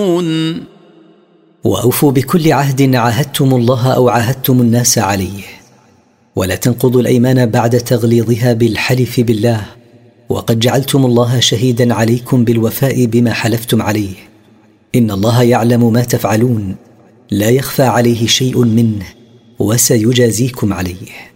وأوفوا بكل عهد عاهدتم الله أو عاهدتم الناس عليه، ولا تنقضوا الأيمان بعد تغليظها بالحلف بالله، وقد جعلتم الله شهيدا عليكم بالوفاء بما حلفتم عليه، إن الله يعلم ما تفعلون، لا يخفى عليه شيء منه، وسيجازيكم عليه.